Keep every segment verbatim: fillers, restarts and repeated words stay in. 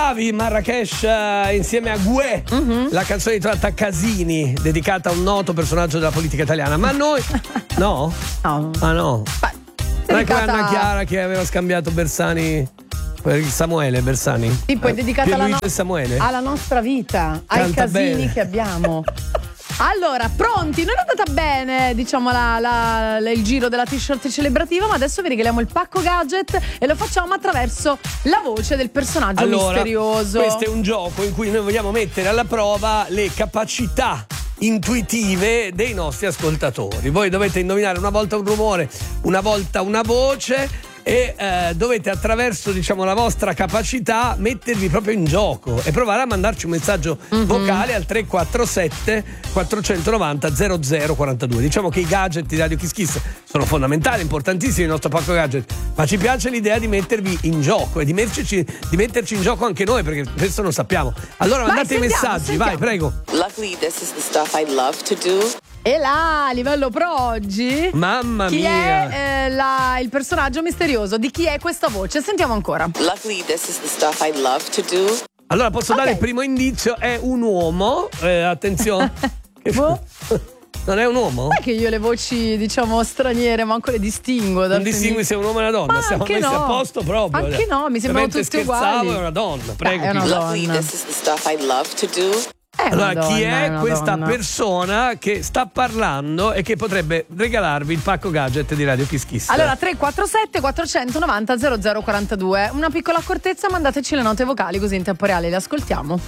Bravi, Marrakesh uh, insieme a Gue, mm-hmm. la canzone tratta Casini, dedicata a un noto personaggio della politica italiana. Ma noi no? No. Ah no. Beh, non è come dedicata... Anna Chiara che aveva scambiato Bersani per Samuele Bersani. Sì, poi è dedicata alla, no- Samuele. alla nostra vita, ai Canta casini bene. che abbiamo. Allora, pronti? Non è andata bene, diciamo, la, la, la, il giro della t-shirt celebrativa, ma adesso vi regaliamo il pacco gadget e lo facciamo attraverso la voce del personaggio allora, misterioso. Questo è un gioco in cui noi vogliamo mettere alla prova le capacità intuitive dei nostri ascoltatori. Voi dovete indovinare una volta un rumore, una volta una voce e eh, dovete attraverso, diciamo, la vostra capacità mettervi proprio in gioco e provare a mandarci un messaggio mm-hmm. vocale al tre quattro sette quattro nove zero zero zero quattro due. Diciamo che i gadget di Radio Kiss Kiss sono fondamentali, importantissimi il nostro pacco gadget, ma ci piace l'idea di mettervi in gioco e di metterci, di metterci in gioco anche noi, perché questo non sappiamo. Allora vai, mandate i messaggi, sentiamo. Vai, prego. Luckily this is the stuff I love to do. E là, a livello pro oggi, mamma chi mia, è eh, la, il personaggio misterioso? Di chi è questa voce? Sentiamo ancora. Luckily this is the stuff I love to do. Allora posso okay. dare il primo indizio, è un uomo, eh, attenzione. Boh. Non è un uomo? Non è che io le voci, diciamo, straniere manco le distingo. Non distingui se è un uomo o una donna, ma siamo messi no. a posto proprio. Anche no, mi sembrano tutti uguali. È una donna, prego. È una donna. Luckily this is the stuff I love to do. È allora, donna, chi è, è questa donna. persona che sta parlando e che potrebbe regalarvi il pacco gadget di Radio Kiss Kiss? Allora, tre quattro sette quattro nove zero zero zero quattro due. Una piccola accortezza, mandateci le note vocali così in tempo reale le ascoltiamo.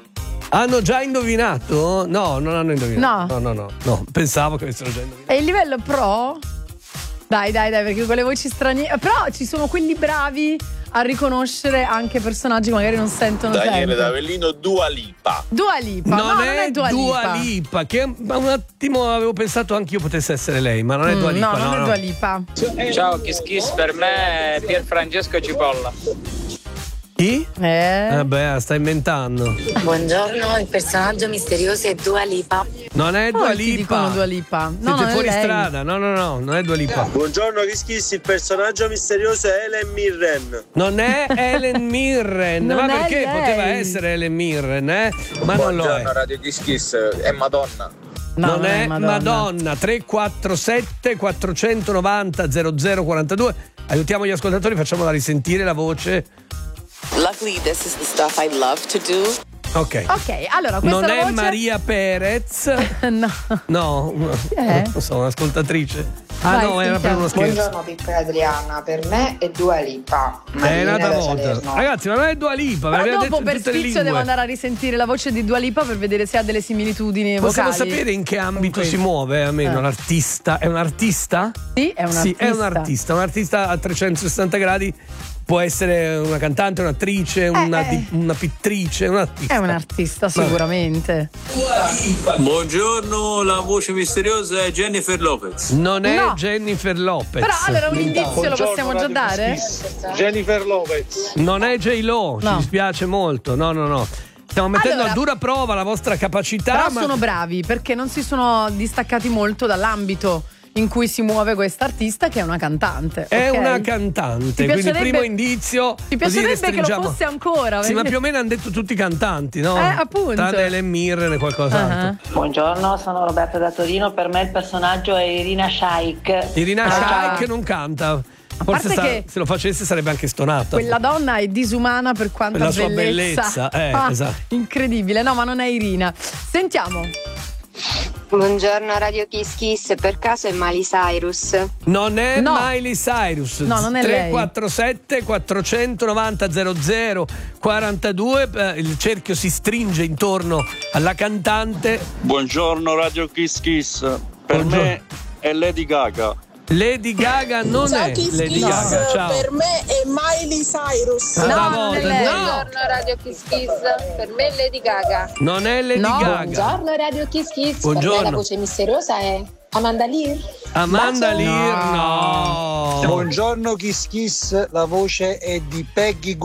Hanno già indovinato? No, non hanno indovinato. No, no, no, no. no. Pensavo che avessero già indovinato. E il livello pro? Dai, dai, dai, perché con le voci straniere. Però ci sono quelli bravi a riconoscere anche personaggi che magari non sentono Daniele sempre. D'Avellino, Dua Lipa. Dua Lipa, non, no, è non è Dua Lipa. Dua Lipa, che un attimo avevo pensato anch'io potesse essere lei, ma non è mm, Dua Lipa. No, non no, è no. Dua Lipa. Ciao Kiss Kiss, per me è Pier Francesco Cipolla. Chi? Eh? Vabbè, sta inventando. Buongiorno, il personaggio misterioso è Dua Lipa. Non è Dua Molti Lipa. dicono Dua Lipa. No, Siete non fuori è lei. strada. No, no, no, non è Dua Lipa. Buongiorno Kiss Kiss, il personaggio misterioso è Helen Mirren. Non è Helen Mirren. Non ma è perché lei. poteva essere Helen Mirren, eh? Ma non lo è. Buongiorno Radio Kiss Kiss, è Madonna. No, non, non è Madonna. Madonna. tre quattro sette quattro nove zero zero zero quattro due. Aiutiamo gli ascoltatori, facciamola risentire la voce. Luckily this is the stuff I love to do. Ok. Ok, allora questa non è la è voce... Maria Perez. No. No, è? non so, un'ascoltatrice. Ah Vai, no, era per uno scherzo. Buongiorno piccola Adriana, per me è Dua Lipa. È nata da volta. Salerno. Ragazzi, ma non è Dua Lipa. Ma l'abbiamo dopo detto per in tutte le spizio devo lingue. andare a risentire la voce di Dua Lipa per vedere se ha delle similitudini Possiamo vocali. sapere in che ambito Con si questo. muove almeno Eh. l'artista? È un artista? Sì, è un Sì, artista. è un artista. Un artista a trecentosessanta gradi. Può essere una cantante, un'attrice, una, eh. di- una pittrice, un artista. È un artista sicuramente. Buongiorno, la voce misteriosa è Jennifer Lopez. Non è No. Jennifer Lopez. Però allora un indizio lo possiamo già dare? Jennifer Lopez. Non è J-Lo, No. ci dispiace molto. No, no, no. Stiamo mettendo Allora, a dura prova la vostra capacità. Però ma... sono bravi perché non si sono distaccati molto dall'ambito in cui si muove quest'artista, che è una cantante. È ok? una cantante, Ti quindi piacerebbe- primo indizio. Ti così piacerebbe che lo restringiamo. fosse ancora? Sì, ma perché- più o meno hanno detto tutti i cantanti, no? Eh, appunto. Tranne Helen Mirren e qualcos'altro. Ah. Buongiorno, sono Roberta da Torino, per me il personaggio è Irina Shayk. Irina Ah. Shayk non canta. Forse parte sta- che- se lo facesse sarebbe anche stonata. Quella donna è disumana per quanta Per la sua bellezza. bellezza, eh, Ah, esatto. Incredibile, no, ma non è Irina. Sentiamo. Buongiorno Radio Kiss Kiss, per caso è Miley Cyrus? Non è No. Miley Cyrus. No, non è lei. tre quattro sette quattro nove zero zero zero quattro due. eh, Il cerchio si stringe intorno alla cantante. Buongiorno Radio Kiss Kiss, per Buongiorno. me è Lady Gaga. Lady Gaga non Ciao è Kiss Lady Kiss, Gaga. Ciao. per me è Miley Cyrus. No, No, non non è è lei. no, Buongiorno Radio Kiss Kiss, per me è Lady Gaga. non è Lady No. Gaga. Buongiorno Radio Kiss Kiss, Buongiorno. per me la voce misteriosa è Amanda Lear. Amanda Bacio. Lear, no. Buongiorno Kiss Kiss, la voce è di Peggy Goo.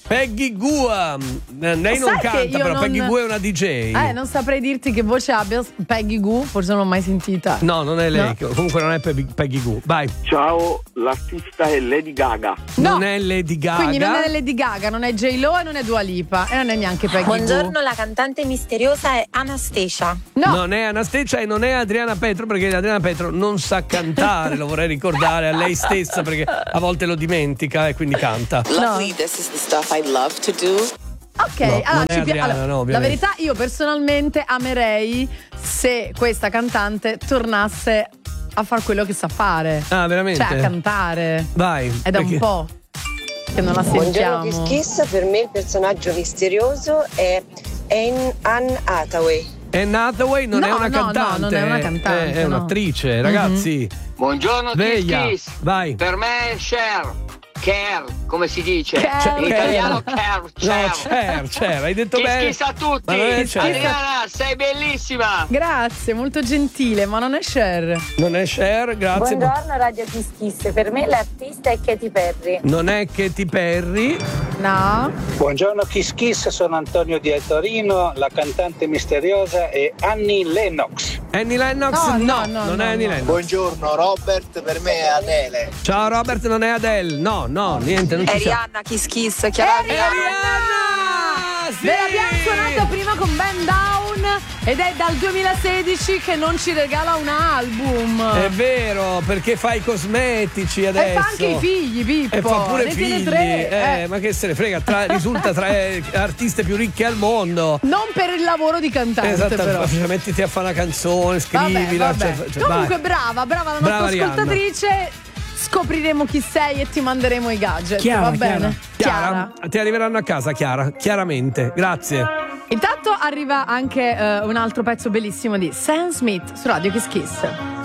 Peggy Goo, lei Sai non che canta, io però non- Peggy Goo è una D J. Eh, non saprei dirti che voce abbia Peggy Goo, forse non l'ho mai sentita. No, non è lei, No. comunque non è Pe- Peggy Goo. Vai. Ciao, l'artista è Lady Gaga. Non è Lady Gaga. Quindi non è Lady Gaga, non è J-Lo e non è Dua Lipa e non è neanche Peggy Goo. Buongiorno, la cantante misteriosa è Anastasia. No. Non è Anastasia e non è Adriana Petro, perché Adriana Petro non sa cantare, lo vorrei ricordare a lei stessa perché a volte lo dimentica e quindi canta. Lovely, this is the stuff I love to do. Ok, No, allora, non è ci pi- Adriana, allora, no, la ovviamente. verità io personalmente amerei se questa cantante tornasse a fare quello che sa fare. Ah, veramente? Cioè a cantare. Vai. È da perché- un po' che non la Buongiorno sentiamo. Kiss Kiss, per me il personaggio misterioso è Anne Anne Hathaway. Anne Hathaway non No, è una no, no, cantante, non è una cantante, è, è no. un'attrice, ragazzi. Buongiorno Sveglia. Kiss Kiss. Vai. Per me è Cher. Care, come si dice? Care. In italiano care, No, Cher. Cher, Cher, hai detto Kiss bene. Kiss a tutti. Ma non è Cher. Adriana, sei bellissima. Grazie, molto gentile, ma non è Cher. Non è Cher, grazie. Buongiorno Radio Kiss Kiss, per me l'artista è Katy Perry. Non è Katy Perry. No. Buongiorno Kiss Kiss, sono Antonio di Torino, la cantante misteriosa è Annie Lennox. Annie Lennox? No, No, no, no, non no, è Annie no. Lennox. Buongiorno Robert, per me è Adele. Ciao Robert, non è Adele. No, no, niente, non ci siamo. Rihanna, Kiss Kiss, chiaramente. Arianna! Sì! Ve l'abbiamo suonato prima con Band Down ed è dal duemilasedici che non ci regala un album. È vero, perché fa i cosmetici adesso. E fa anche i figli, Pippo. E fa pure Ne tiene figli. tre, Eh, eh. Ma che se ne frega, tra- risulta tra le artiste più ricche al mondo. Non per il lavoro di cantante, Esatto, però. cioè, mettiti a fare una canzone, Vabbè, scrivila. vabbè. Cioè, cioè, Comunque vai. brava, brava la nostra Brava Rihanna. ascoltatrice. Scopriremo chi sei e ti manderemo i gadget. Chiara, va bene? Chiara, ti arriveranno a casa, Chiara, chiaramente. Grazie. Intanto arriva anche eh, un altro pezzo bellissimo di Sam Smith su Radio Kiss Kiss.